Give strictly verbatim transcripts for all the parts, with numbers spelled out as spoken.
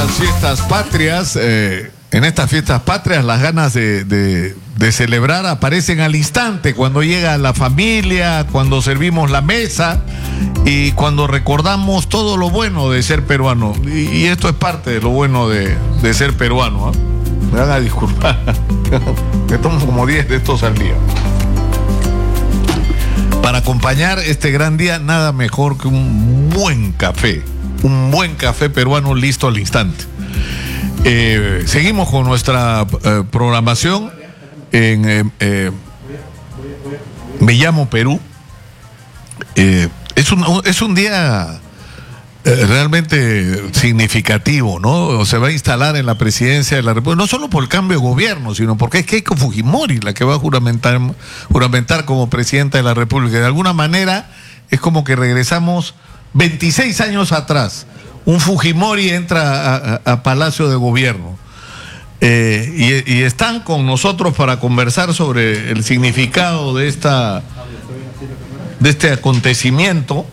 estas fiestas patrias, eh, en estas fiestas patrias, las ganas de, de, de celebrar aparecen al instante, cuando llega la familia, cuando servimos la mesa y cuando recordamos todo lo bueno de ser peruano. Y, y esto es parte de lo bueno de, de ser peruano, ¿eh? Me van a disculpar, me tomo como diez de estos al día. Para acompañar este gran día, nada mejor que un buen café. Un buen café peruano listo al instante. Eh, seguimos con nuestra eh, programación en eh, eh, Me Llamo Perú. Eh, es, un, es un día eh, realmente significativo, ¿no? Se va a instalar en la presidencia de la República, no solo por el cambio de gobierno, sino porque es Keiko Fujimori la que va a juramentar, juramentar como presidenta de la República. De alguna manera es como que regresamos veintiséis años atrás. Un Fujimori entra a, a, a Palacio de Gobierno. Eh, y, y están con nosotros para conversar sobre el significado de esta de este acontecimiento.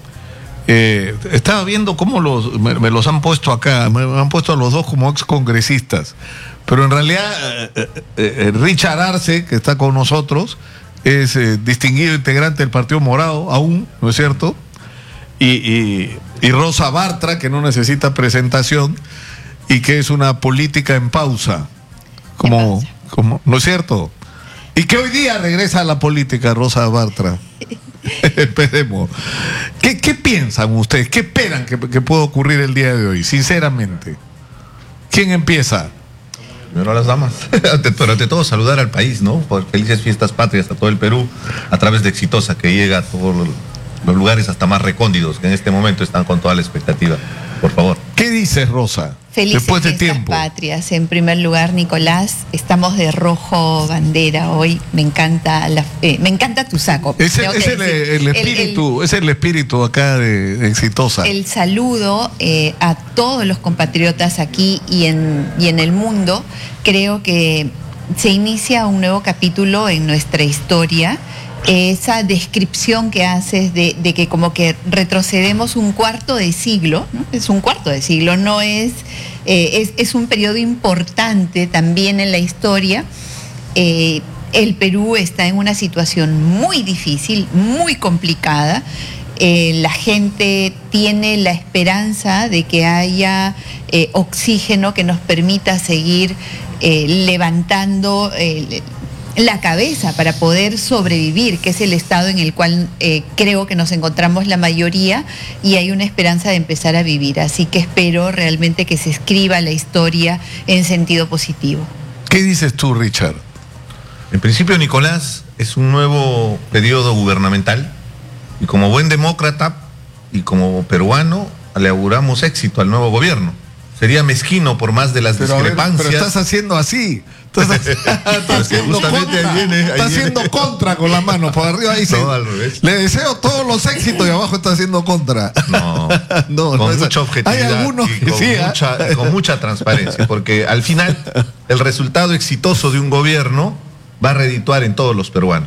Eh, estaba viendo cómo los me, me los han puesto acá, me han puesto a los dos como ex congresistas, pero en realidad eh, eh, Richard Arce, que está con nosotros, es eh, distinguido integrante del Partido Morado aún, ¿no es cierto? Y, y, y Rosa Bartra, que no necesita presentación y que es una política en pausa, como, como, ¿no es cierto? Y que hoy día regresa a la política, Rosa Bartra. Esperemos. ¿Qué, ¿Qué piensan ustedes? ¿Qué esperan que, que pueda ocurrir el día de hoy? Sinceramente. ¿Quién empieza? Primero las damas. Pero ante todo saludar al país, ¿no? Por felices fiestas patrias a todo el Perú, a través de Exitosa, que llega a todos los, los lugares hasta más recónditos, que en este momento están con toda la expectativa. Por favor. ¿Qué dices, Rosa? Felices Después de fiestas tiempo. patrias. En primer lugar, Nicolás, estamos de rojo bandera hoy. Me encanta la, eh, me encanta tu saco. Es el, es el, el espíritu, el, el, es el espíritu acá de, de Exitosa. El saludo eh, a todos los compatriotas aquí y en, y en el mundo. Creo que se inicia un nuevo capítulo en nuestra historia. Esa descripción que haces de, de que como que retrocedemos un cuarto de siglo, ¿no? Es un cuarto de siglo, no es, eh, es, es un periodo importante también en la historia. Eh, el Perú está en una situación muy difícil, muy complicada. Eh, la gente tiene la esperanza de que haya eh, oxígeno que nos permita seguir eh, levantando eh, la cabeza para poder sobrevivir, que es el estado en el cual eh, creo que nos encontramos la mayoría, y hay una esperanza de empezar a vivir. Así que espero realmente que se escriba la historia en sentido positivo. ¿Qué dices tú, Richard? En principio, Nicolás, es un nuevo periodo gubernamental y como buen demócrata y como peruano le auguramos éxito al nuevo gobierno. Sería mezquino por más de las pero discrepancias. Ver, pero estás haciendo así. Estás, estás haciendo, contra, viene, está haciendo contra con la mano por arriba. Dice, no, al revés. Le deseo todos los éxitos y abajo está haciendo contra. No, no con no mucha objetividad hay algunos y que con, sí, mucha, ¿eh? con mucha transparencia, porque al final el resultado exitoso de un gobierno va a redituar en todos los peruanos.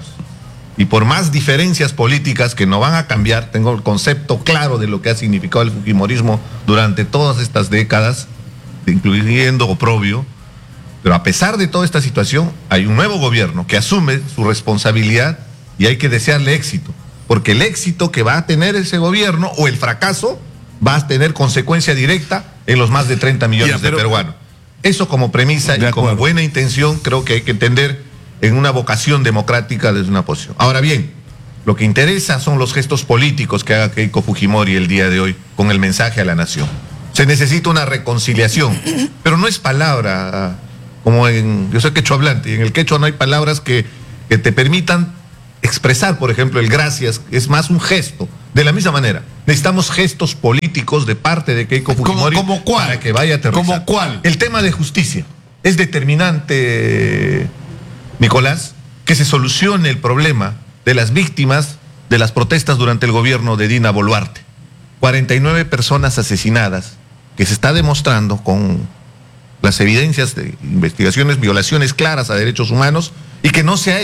Y por más diferencias políticas que no van a cambiar, tengo el concepto claro de lo que ha significado el fujimorismo durante todas estas décadas, incluyendo oprobio. Pero a pesar de toda esta situación, hay un nuevo gobierno que asume su responsabilidad y hay que desearle éxito. Porque el éxito que va a tener ese gobierno o el fracaso va a tener consecuencia directa en los más de treinta millones ya, pero, de peruanos. Eso como premisa y como buena intención creo que hay que entender en una vocación democrática desde una posición. Ahora bien, lo que interesa son los gestos políticos que haga Keiko Fujimori el día de hoy con el mensaje a la nación. Se necesita una reconciliación, pero no es palabra... Como en, yo soy quechua hablante, y en el quechua no hay palabras que, que te permitan expresar, por ejemplo, el gracias, es más un gesto. De la misma manera, necesitamos gestos políticos de parte de Keiko Fujimori ¿Cómo, cómo cuál? para que vaya a aterrizar. ¿Cómo cuál? El tema de justicia. Es determinante, Nicolás, que se solucione el problema de las víctimas de las protestas durante el gobierno de Dina Boluarte. cuarenta y nueve personas asesinadas, que se está demostrando con las evidencias de investigaciones, violaciones claras a derechos humanos, y que no se ha hecho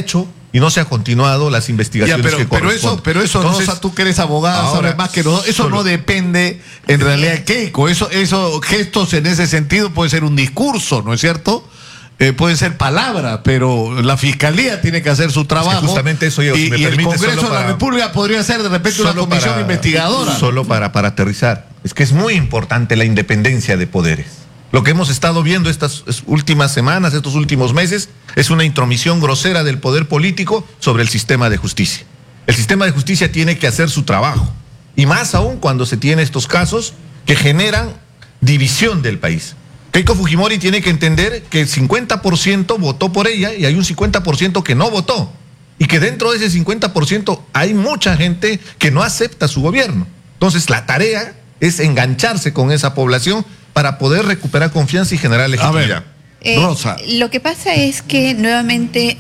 y no se ha continuado las investigaciones Ya, pero, que pero corresponden. eso, pero eso, Entonces, Rosa, tú que eres abogada, ahora, sabes más que nosotros, eso solo- no depende en realidad de Keiko, eso, eso, gestos en ese sentido puede ser un discurso, ¿no es cierto? Eh, pueden ser palabras, pero la fiscalía tiene que hacer su trabajo. justamente eso, yo, y, si me y el permite, Congreso solo de la para- República podría ser de repente una Solo comisión para- investigadora. Solo para, para aterrizar. Es que es muy importante la independencia de poderes. Lo que hemos estado viendo estas últimas semanas, estos últimos meses, es una intromisión grosera del poder político sobre el sistema de justicia. El sistema de justicia tiene que hacer su trabajo. Y más aún cuando se tiene estos casos que generan división del país. Keiko Fujimori tiene que entender que el cincuenta por ciento votó por ella y hay un cincuenta por ciento que no votó. Y que dentro de ese cincuenta por ciento hay mucha gente que no acepta su gobierno. Entonces la tarea es engancharse con esa población para poder recuperar confianza y generar A legitimidad. ver, Eh, Rosa. Lo que pasa es que nuevamente,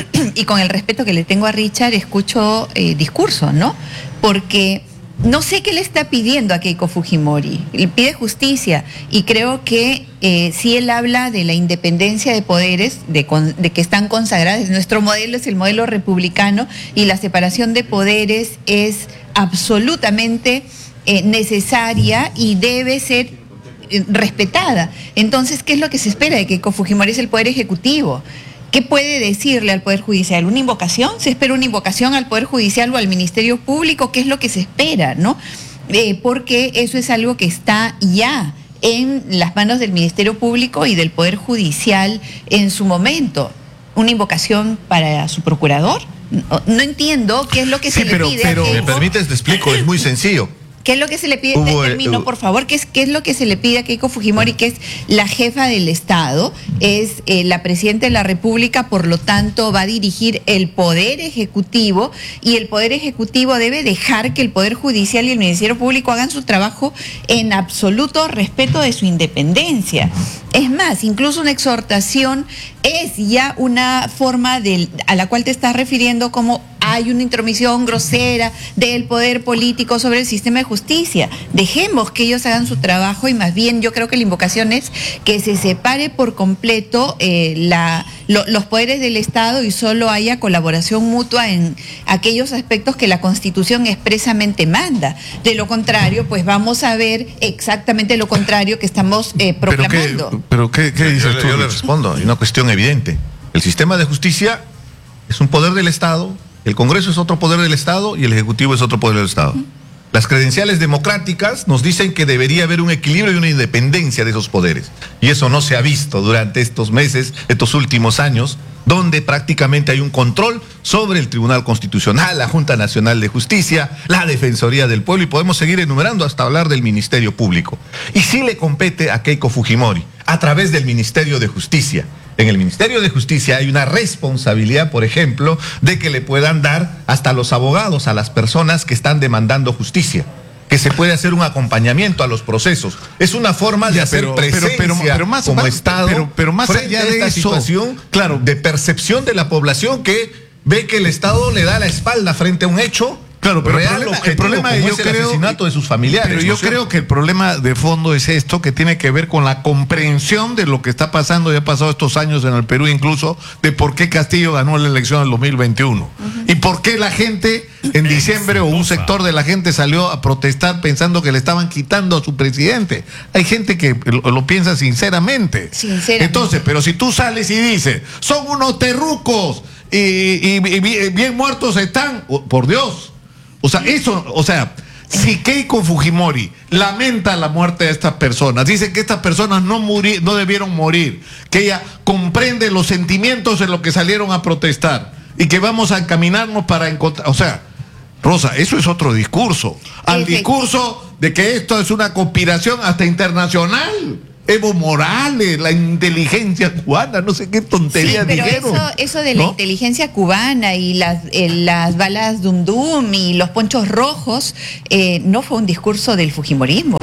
y con el respeto que le tengo a Richard, escucho eh, discurso, ¿no? Porque no sé qué le está pidiendo a Keiko Fujimori. Le pide justicia y creo que eh, si él habla de la independencia de poderes, de, con- de que están consagradas. Nuestro modelo es el modelo republicano y la separación de poderes es absolutamente eh, necesaria y debe ser eh, respetada. Entonces, ¿qué es lo que se espera de Keiko Fujimori? Es el Poder Ejecutivo. ¿Qué puede decirle al Poder Judicial? ¿Una invocación? ¿Se espera una invocación al Poder Judicial o al Ministerio Público? ¿Qué es lo que se espera, no? Eh, porque eso es algo que está ya en las manos del Ministerio Público y del Poder Judicial en su momento. ¿Una invocación para su procurador? No, no entiendo qué es lo que Sí, se pero- le pide pero- a ¿Me Keiko. permites? Te explico, es muy sencillo. ¿Qué es lo que se le pide? Hubo, eh, Termino, hubo- por favor. ¿Qué es, ¿Qué es lo que se le pide a Keiko Fujimori, que es la jefa del Estado? Es eh, la presidenta de la República, por lo tanto, va a dirigir el Poder Ejecutivo y el Poder Ejecutivo debe dejar que el Poder Judicial y el Ministerio Público hagan su trabajo en absoluto respeto de su independencia. Es más, incluso una exhortación es ya una forma del- a la cual te estás refiriendo como hay una intromisión grosera del poder político sobre el sistema de justicia. Dejemos que ellos hagan su trabajo y más bien yo creo que la invocación es que se separe por completo eh, la, lo- los poderes del Estado y solo haya colaboración mutua en aquellos aspectos que la Constitución expresamente manda. De lo contrario, pues vamos a ver exactamente lo contrario que estamos eh, ¿Pero qué, proclamando. pero qué, qué dices yo, tú? yo le Richard? respondo, hay una cuestión evidente. El sistema de justicia es un poder del Estado, el Congreso es otro poder del Estado y el Ejecutivo es otro poder del Estado. Las credenciales democráticas nos dicen que debería haber un equilibrio y una independencia de esos poderes. Y eso no se ha visto durante estos meses, estos últimos años, donde prácticamente hay un control sobre el Tribunal Constitucional, la Junta Nacional de Justicia, la Defensoría del Pueblo, y podemos seguir enumerando hasta hablar del Ministerio Público. Y sí le compete a Keiko Fujimori, a través del Ministerio de Justicia. En el Ministerio de Justicia hay una responsabilidad, por ejemplo, de que le puedan dar hasta los abogados a las personas que están demandando justicia, que se puede hacer un acompañamiento a los procesos. Es una forma de Ya, hacer pero- pero- presencia pero- pero más- como más- Estado pero- pero más frente allá a de esta eso, situación claro. de percepción de la población que ve que el Estado le da la espalda frente a un hecho. Claro, pero el real, problema- el objetivo, problema como yo es el creo- asesinato de sus familiares. Pero ¿no yo es cierto? creo que el problema de fondo es esto, que tiene que ver con la comprensión de lo que está pasando, ya ha pasado estos años en el Perú incluso, de por qué Castillo ganó la elección del dos mil veintiuno. Y por qué la gente en diciembre o un sector de la gente salió a protestar pensando que le estaban quitando a su presidente. Hay gente que lo, lo piensa sinceramente. Sinceramente. Entonces, pero si tú sales y dices, son unos terrucos y, y- y bien- bien muertos están, oh, por Dios. O sea, eso, o sea, si Keiko Fujimori lamenta la muerte de estas personas, dice que estas personas no muri- no debieron morir, que ella comprende los sentimientos en los que salieron a protestar y que vamos a encaminarnos para encontrar, o sea, Rosa, eso es otro discurso. Al Efecti- discurso de que esto es una conspiración hasta internacional. Evo Morales, la inteligencia cubana, no sé qué tontería Sí, pero dijeron. eso, eso de la ¿no? inteligencia cubana y las, eh, las balas Dum Dum y los ponchos rojos eh, no fue un discurso del fujimorismo, fue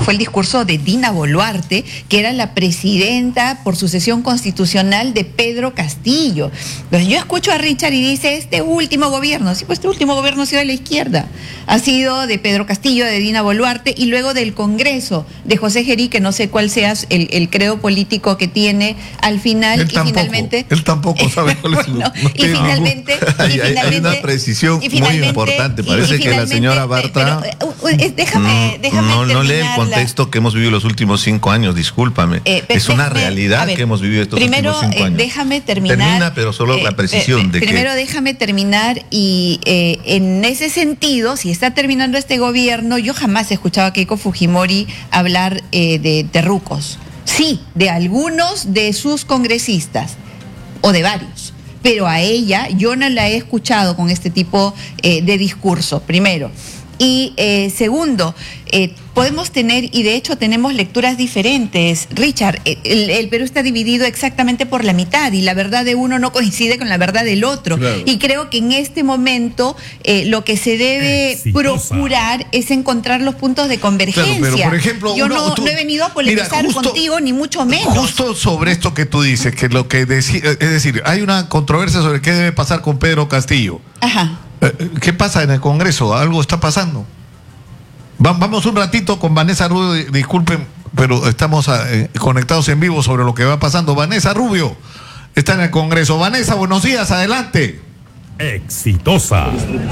fue el discurso de Dina Boluarte, que era la presidenta por sucesión constitucional de Pedro Castillo. Entonces yo escucho a Richard y dice, este último gobierno, sí, pues este último gobierno ha sido de la izquierda, ha sido de Pedro Castillo, de Dina Boluarte, y luego del Congreso de José Gerí, que no sé cuál sea el, el credo político que tiene al final. Él y tampoco, finalmente él tampoco sabe cuál es bueno, su... No y finalmente, hay, y hay, finalmente hay una precisión muy importante. Parece que la señora Bartra pero, eh, déjame, déjame no, no lee el terminarla. contexto que hemos vivido los últimos cinco años, discúlpame. Eh, es una déjame, realidad ver, que hemos vivido estos primero, últimos cinco eh, años. déjame terminar. Termina, pero solo eh, la precisión eh, de primero que... déjame terminar y eh, en ese sentido, si está terminando este gobierno, yo jamás he escuchado a Keiko Fujimori hablar eh, de terrucos. Sí, de algunos de sus congresistas, o de varios, pero a ella yo no la he escuchado con este tipo eh, de discurso, primero. Y eh, segundo, eh, podemos tener, y de hecho tenemos lecturas diferentes. Richard, el, el Perú está dividido exactamente por la mitad y la verdad de uno no coincide con la verdad del otro. Claro. Y creo que en este momento eh, lo que se debe Exitosa. procurar es encontrar los puntos de convergencia. Claro, pero por ejemplo, yo uno- no, tú- no he venido a polemizar Mira, justo- contigo, ni mucho menos. Justo sobre esto que tú dices, que lo que deci- es decir, hay una controversia sobre qué debe pasar con Pedro Castillo. Ajá. Eh, ¿Qué pasa en el Congreso? ¿Algo está pasando? Va- Vamos un ratito con Vanessa Rubio, di- disculpen, pero estamos ah, eh, conectados en vivo sobre lo que va pasando. Vanessa Rubio está en el Congreso. Vanessa, buenos días, adelante. Exitosa.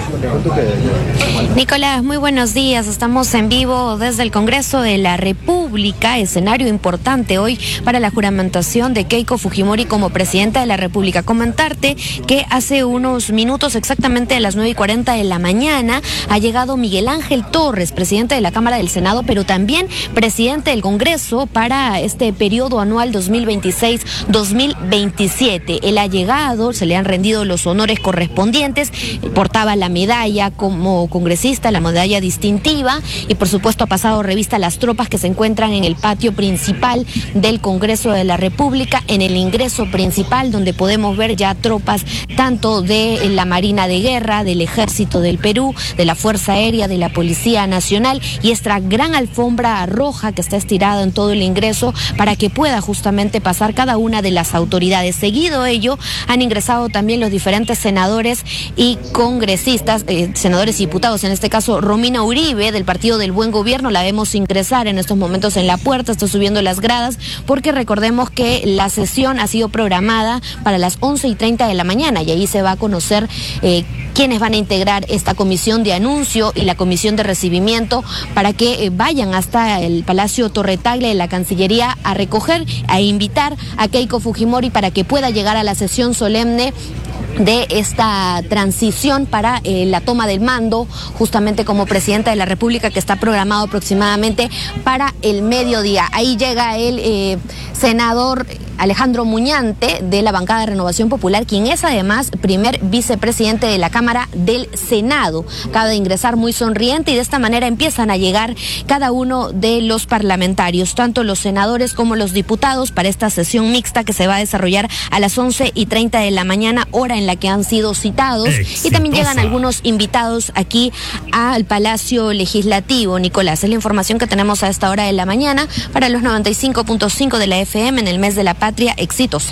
Nicolás, muy buenos días. Estamos en vivo desde el Congreso de la República, escenario importante hoy para la juramentación de Keiko Fujimori como presidenta de la República. Comentarte que hace unos minutos, exactamente a las nueve y cuarenta de la mañana, ha llegado Miguel Ángel Torres, presidente de la Cámara del Senado, pero también presidente del Congreso para este periodo anual dos mil veintiséis dos mil veintisiete. Él ha llegado, se le han rendido los honores correspondientes, portaba la medalla como congresista, la medalla distintiva, y por supuesto ha pasado revista a las tropas que se encuentran en el patio principal del Congreso de la República, en el ingreso principal, donde podemos ver ya tropas tanto de la Marina de Guerra, del Ejército del Perú, de la Fuerza Aérea, de la Policía Nacional, y esta gran alfombra roja que está estirada en todo el ingreso para que pueda justamente pasar cada una de las autoridades. Seguido ello, han ingresado también los diferentes senadores y congresistas, eh, senadores y diputados, en este caso Romina Uribe del Partido del Buen Gobierno, la vemos ingresar en estos momentos en la puerta, está subiendo las gradas, porque recordemos que la sesión ha sido programada para las once y treinta de la mañana y ahí se va a conocer eh, quiénes van a integrar esta comisión de anuncio y la comisión de recibimiento para que eh, vayan hasta el Palacio Torre Tagle de la Cancillería a recoger, a invitar a Keiko Fujimori para que pueda llegar a la sesión solemne de esta transición para eh, la toma del mando justamente como presidenta de la República, que está programado aproximadamente para el mediodía. Ahí llega el eh, senador Alejandro Muñante de la bancada de Renovación Popular, quien es además primer vicepresidente de la Cámara del Senado. Acaba de ingresar muy sonriente y de esta manera empiezan a llegar cada uno de los parlamentarios, tanto los senadores como los diputados, para esta sesión mixta que se va a desarrollar a las once y treinta de la mañana, hora en la que han sido citados. Exitosa. Y también llegan algunos invitados aquí al Palacio Legislativo. Nicolás, es la información que tenemos a esta hora de la mañana para los noventa y cinco punto cinco de la F M en el mes de la patria. Exitosa.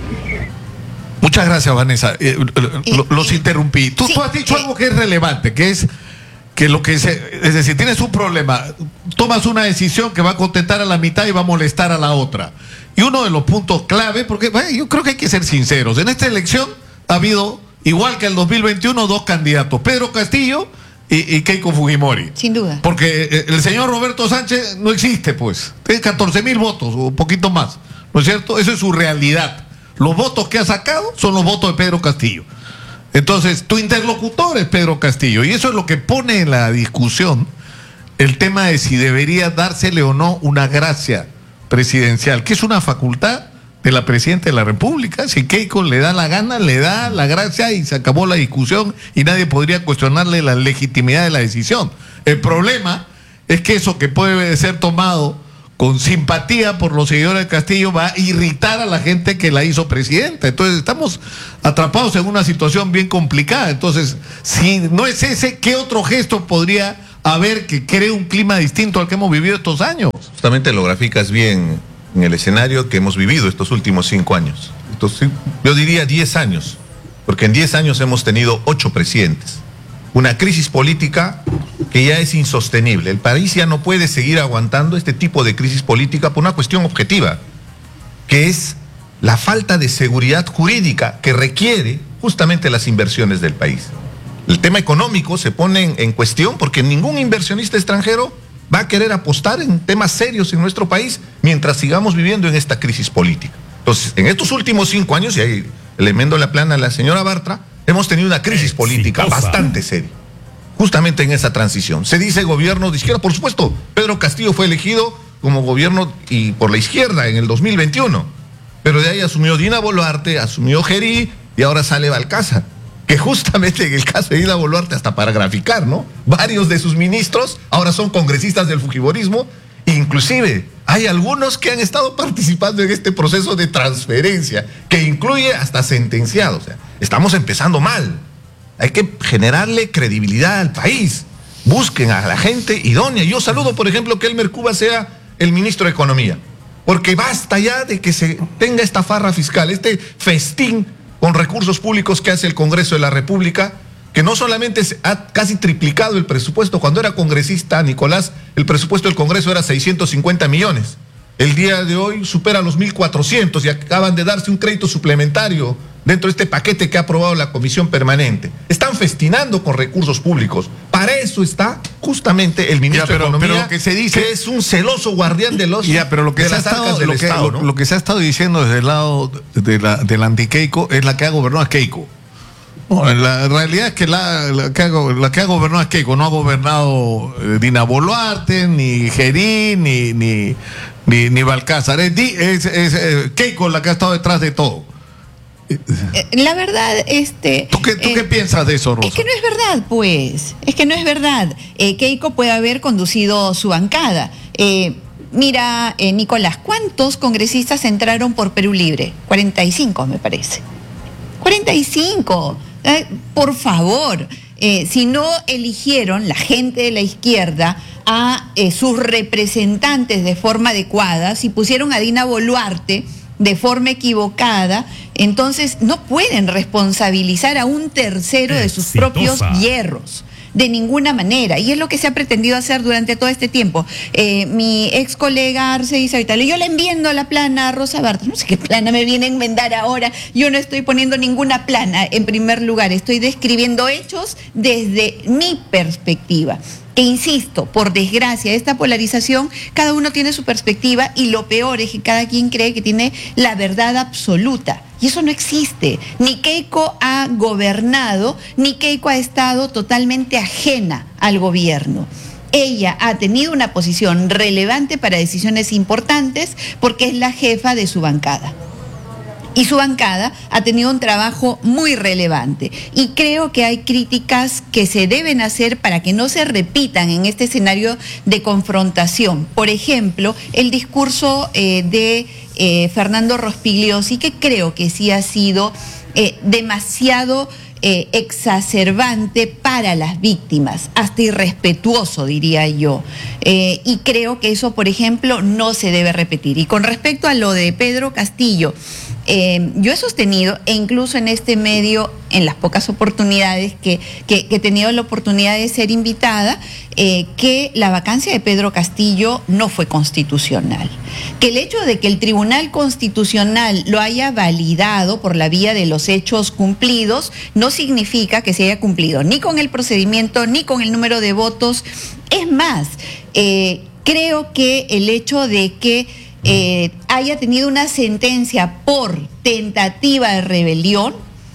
Muchas gracias, Vanessa. Eh, lo- los interrumpí. Tú, Sí, tú has dicho eh, algo que es relevante, que es que lo que se, es decir, tienes un problema, tomas una decisión que va a contentar a la mitad y va a molestar a la otra. Y uno de los puntos clave, porque bueno, yo creo que hay que ser sinceros, en esta elección ha habido, igual que el dos mil veintiuno, dos candidatos, Pedro Castillo y, y Keiko Fujimori. Sin duda. Porque eh, el señor Roberto Sánchez no existe, pues. Tiene catorce mil votos, o un poquito más. ¿No es cierto? Eso es su realidad. Los votos que ha sacado son los votos de Pedro Castillo. Entonces, tu interlocutor es Pedro Castillo. Y eso es lo que pone en la discusión el tema de si debería dársele o no una gracia presidencial, que es una facultad de la presidenta de la República. Si Keiko le da la gana, le da la gracia y se acabó la discusión y nadie podría cuestionarle la legitimidad de la decisión. El problema es que eso que puede ser tomado con simpatía por los seguidores de Castillo va a irritar a la gente que la hizo presidenta. Entonces estamos atrapados en una situación bien complicada. Entonces, si no es ese, ¿qué otro gesto podría a ver que cree un clima distinto al que hemos vivido estos años. Justamente lo graficas bien en el escenario que hemos vivido estos últimos cinco años. Entonces, yo diría diez años, porque en diez años hemos tenido ocho presidentes. Una crisis política que ya es insostenible. El país ya no puede seguir aguantando este tipo de crisis política por una cuestión objetiva, que es la falta de seguridad jurídica que requiere justamente las inversiones del país. El tema económico se pone en, en cuestión porque ningún inversionista extranjero va a querer apostar en temas serios en nuestro país mientras sigamos viviendo en esta crisis política. Entonces, en estos últimos cinco años, y ahí le enmendo la plana a la señora Bartra, hemos tenido una crisis política bastante seria, justamente en esa transición. Se dice gobierno de izquierda, por supuesto, Pedro Castillo fue elegido como gobierno y por la izquierda en el dos mil veintiuno, pero de ahí asumió Dina Boluarte, asumió Gerí y ahora sale Balcázar, que justamente en el caso de Dina Boluarte, hasta para graficar, ¿no? Varios de sus ministros ahora son congresistas del fujimorismo, inclusive hay algunos que han estado participando en este proceso de transferencia, que incluye hasta sentenciados. O sea, estamos empezando mal. Hay que generarle credibilidad al país. Busquen a la gente idónea. Yo saludo, por ejemplo, que Elmer Cuba sea el ministro de Economía, porque basta ya de que se tenga esta farra fiscal, este festín con recursos públicos que hace el Congreso de la República, que no solamente se ha casi triplicado el presupuesto. Cuando era congresista Nicolás, el presupuesto del Congreso era seiscientos cincuenta millones. El día de hoy supera los mil cuatrocientos y acaban de darse un crédito suplementario dentro de este paquete que ha aprobado la Comisión Permanente. Están festinando con recursos públicos. Para eso está justamente el ministro ya, pero, de Economía, pero lo que se dice que es un celoso guardián de los ya, pero lo que de se ha las estado, arcas del lo que, Estado, lo, ¿no? lo que se ha estado diciendo desde el lado de la, del anti-Keiko es la que ha gobernado a Keiko. No, la realidad es que la, la, que ha, la que ha gobernado es Keiko, no ha gobernado eh, Dina Boluarte, ni Gerí, ni, ni, ni, ni Balcázar. Es, es, es eh, Keiko la que ha estado detrás de todo. La verdad, este... ¿Tú qué, tú eh, qué piensas de eso, Rosa? Es que no es verdad, pues. Es que no es verdad. Eh, Keiko puede haber conducido su bancada. Eh, mira, eh, Nicolás, ¿cuántos congresistas entraron por Perú Libre? cuarenta y cinco, me parece. cuarenta y cinco. Eh, por favor, eh, si no eligieron la gente de la izquierda a eh, sus representantes de forma adecuada, si pusieron a Dina Boluarte de forma equivocada, entonces no pueden responsabilizar a un tercero de sus Exitosa. propios hierros. De ninguna manera, y es lo que se ha pretendido hacer durante todo este tiempo. Eh, mi ex colega Arce dice ahorita, yo le enmiendo la plana a Rosa Bartra. No sé qué plana me viene a enmendar ahora. Yo no estoy poniendo ninguna plana en primer lugar, estoy describiendo hechos desde mi perspectiva. Que insisto, por desgracia, esta polarización, cada uno tiene su perspectiva y lo peor es que cada quien cree que tiene la verdad absoluta. Y eso no existe. Ni Keiko ha gobernado, ni Keiko ha estado totalmente ajena al gobierno. Ella ha tenido una posición relevante para decisiones importantes porque es la jefa de su bancada. Y su bancada ha tenido un trabajo muy relevante. Y creo que hay críticas que se deben hacer para que no se repitan en este escenario de confrontación. Por ejemplo, el discurso eh, de eh, Fernando Rospigliosi, que creo que sí ha sido eh, demasiado eh, exacerbante para las víctimas, hasta irrespetuoso, diría yo. Eh, y creo que eso, por ejemplo, no se debe repetir. Y con respecto a lo de Pedro Castillo, Eh, yo he sostenido, e incluso en este medio, en las pocas oportunidades que, que, que he tenido la oportunidad de ser invitada, eh, que la vacancia de Pedro Castillo no fue constitucional. Que el hecho de que el Tribunal Constitucional lo haya validado por la vía de los hechos cumplidos no significa que se haya cumplido ni con el procedimiento ni con el número de votos. Es más, eh, creo que el hecho de que Eh, haya tenido una sentencia por tentativa de rebelión,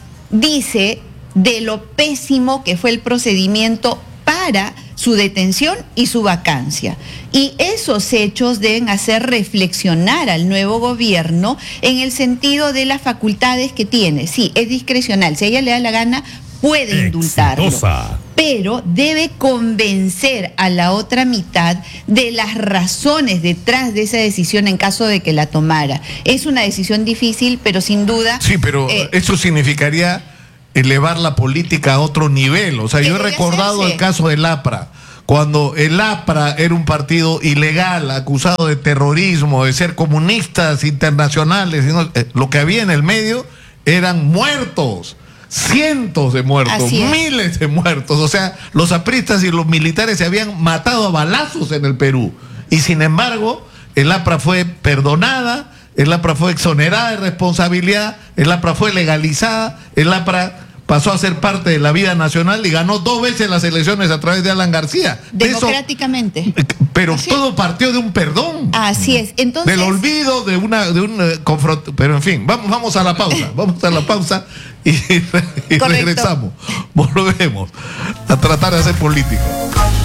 dice de lo pésimo que fue el procedimiento para su detención y su vacancia. Y esos hechos deben hacer reflexionar al nuevo gobierno en el sentido de las facultades que tiene. Sí, es discrecional, si a ella le da la gana, puede indultarlo. Exitosa. Pero debe convencer a la otra mitad de las razones detrás de esa decisión en caso de que la tomara. Es una decisión difícil, pero sin duda... Sí, pero eh, eso significaría elevar la política a otro nivel. O sea, yo he recordado el caso del APRA, cuando el APRA era un partido ilegal, acusado de terrorismo, de ser comunistas internacionales, sino, eh, lo que había en el medio eran muertos, cientos de muertos, miles de muertos. O sea, los apristas y los militares se habían matado a balazos en el Perú. Y sin embargo, el APRA fue perdonada, el APRA fue exonerada de responsabilidad, el APRA fue legalizada, el APRA pasó a ser parte de la vida nacional y ganó dos veces las elecciones a través de Alan García. Democráticamente. Eso, pero Así todo es. partió de un perdón. Así es. Entonces, del olvido de una de un uh, confronto. Pero en fin, vamos, vamos a la pausa. Vamos a la pausa y, y regresamos. Volvemos a tratar de hacer política.